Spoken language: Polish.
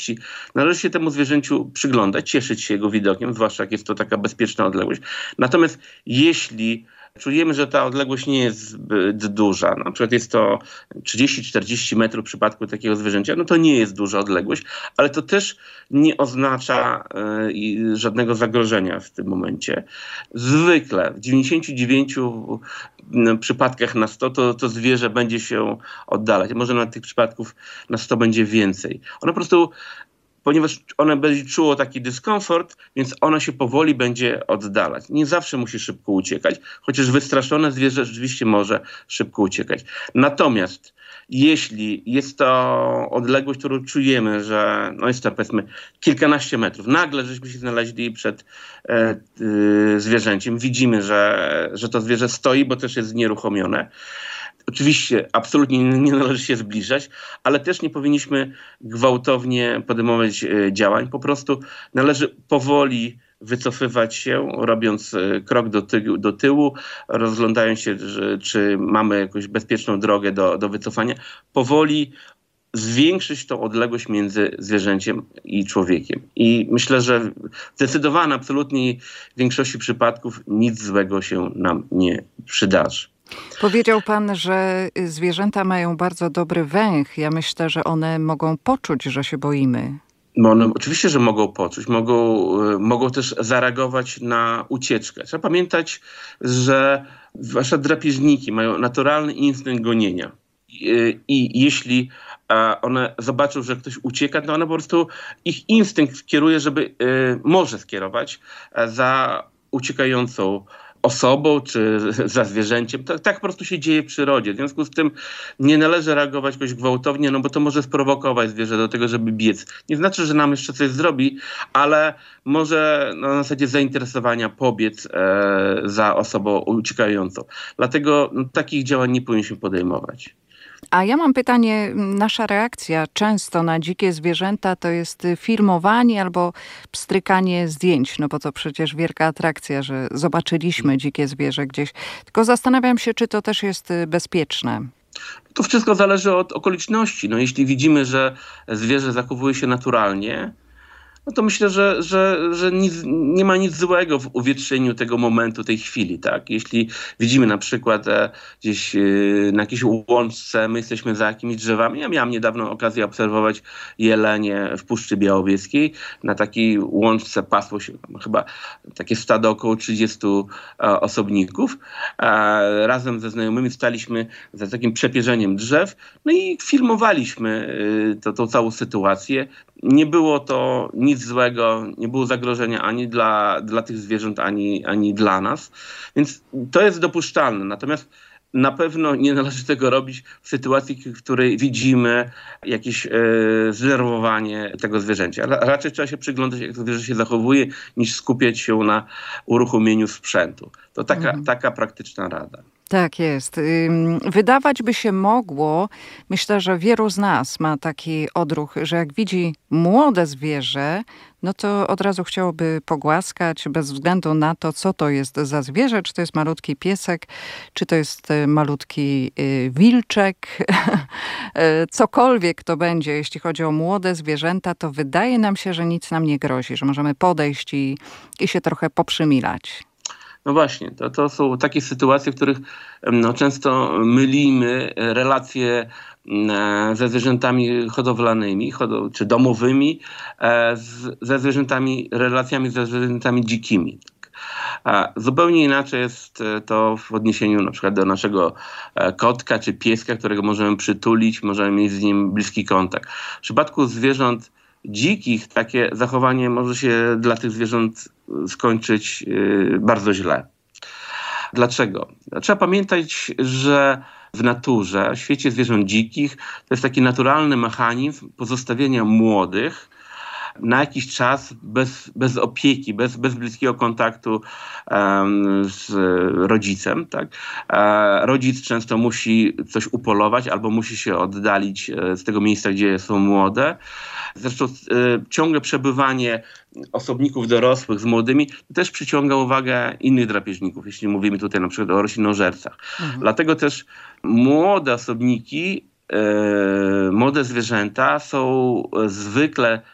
odległości, należy się temu zwierzęciu przyglądać, cieszyć się jego widokiem, zwłaszcza jak jest to taka bezpieczna odległość. Natomiast jeśli czujemy, że ta odległość nie jest zbyt duża, na przykład jest to 30-40 metrów w przypadku takiego zwierzęcia, no to nie jest duża odległość, ale to też nie oznacza żadnego zagrożenia w tym momencie. Zwykle w 99 przypadkach na 100 to zwierzę będzie się oddalać. Może na tych przypadków na 100 będzie więcej. Ono po prostu, ponieważ ono będzie czuło taki dyskomfort, więc ono się powoli będzie oddalać. Nie zawsze musi szybko uciekać, chociaż wystraszone zwierzę rzeczywiście może szybko uciekać. Natomiast jeśli jest to odległość, którą czujemy, że jest to powiedzmy kilkanaście metrów, nagle żeśmy się znaleźli przed zwierzęciem, widzimy, że to zwierzę stoi, bo też jest znieruchomione. Oczywiście absolutnie nie należy się zbliżać, ale też nie powinniśmy gwałtownie podejmować działań. Po prostu należy powoli wycofywać się, robiąc krok do tyłu, rozglądając się, czy mamy jakąś bezpieczną drogę do wycofania. Powoli zwiększyć tą odległość między zwierzęciem i człowiekiem. I myślę, że w zdecydowanej, absolutnej większości przypadków nic złego się nam nie przydarzy. Powiedział pan, że zwierzęta mają bardzo dobry węch. Ja myślę, że one mogą poczuć, że się boimy. No, one oczywiście, że mogą poczuć, mogą też zareagować na ucieczkę. Trzeba pamiętać, że zwłaszcza drapieżniki mają naturalny instynkt gonienia. I jeśli one zobaczą, że ktoś ucieka, to one po prostu, ich instynkt kieruje, może skierować za uciekającą osobą czy za zwierzęciem. Tak po prostu się dzieje w przyrodzie. W związku z tym nie należy reagować jakoś gwałtownie, bo to może sprowokować zwierzę do tego, żeby biec. Nie znaczy, że nam jeszcze coś zrobi, ale może na zasadzie zainteresowania pobiec za osobą uciekającą. Dlatego takich działań nie powinniśmy podejmować. A ja mam pytanie, nasza reakcja często na dzikie zwierzęta to jest filmowanie albo pstrykanie zdjęć, bo to przecież wielka atrakcja, że zobaczyliśmy dzikie zwierzę gdzieś. Tylko zastanawiam się, czy to też jest bezpieczne. To wszystko zależy od okoliczności. Jeśli widzimy, że zwierzę zachowuje się naturalnie, to myślę, że nie ma nic złego w uwietrzeniu tego momentu, tej chwili. Tak? Jeśli widzimy na przykład gdzieś na jakiejś łączce, my jesteśmy za jakimiś drzewami. Ja miałam niedawno okazję obserwować jelenie w Puszczy Białowieskiej. Na takiej łączce pasło się chyba takie stado około 30 osobników. Razem ze znajomymi staliśmy za takim przepierzeniem drzew, i filmowaliśmy tą całą sytuację. Nie było to nic złego, nie było zagrożenia ani dla tych zwierząt, ani dla nas. Więc to jest dopuszczalne. Natomiast na pewno nie należy tego robić w sytuacji, w której widzimy jakieś zdenerwowanie tego zwierzęcia. Raczej trzeba się przyglądać, jak to zwierzę się zachowuje, niż skupiać się na uruchomieniu sprzętu. To taka praktyczna rada. Tak jest. Wydawać by się mogło, myślę, że wielu z nas ma taki odruch, że jak widzi młode zwierzę, to od razu chciałoby pogłaskać bez względu na to, co to jest za zwierzę, czy to jest malutki piesek, czy to jest malutki wilczek, cokolwiek to będzie, jeśli chodzi o młode zwierzęta, to wydaje nam się, że nic nam nie grozi, że możemy podejść i się trochę poprzymilać. No właśnie, to są takie sytuacje, w których często mylimy relacje ze zwierzętami hodowlanymi czy domowymi relacjami ze zwierzętami dzikimi. Zupełnie inaczej jest to w odniesieniu na przykład do naszego kotka czy pieska, którego możemy przytulić, możemy mieć z nim bliski kontakt. W przypadku zwierząt dzikich takie zachowanie może się dla tych zwierząt skończyć bardzo źle. Dlaczego? Trzeba pamiętać, że w naturze, w świecie zwierząt dzikich, to jest taki naturalny mechanizm pozostawienia młodych na jakiś czas bez opieki, bez bliskiego kontaktu z rodzicem. Tak? Rodzic często musi coś upolować albo musi się oddalić z tego miejsca, gdzie są młode. Zresztą ciągłe przebywanie osobników dorosłych z młodymi też przyciąga uwagę innych drapieżników, jeśli mówimy tutaj na przykład o roślinożercach. Dlatego też młode osobniki, młode zwierzęta są zwykle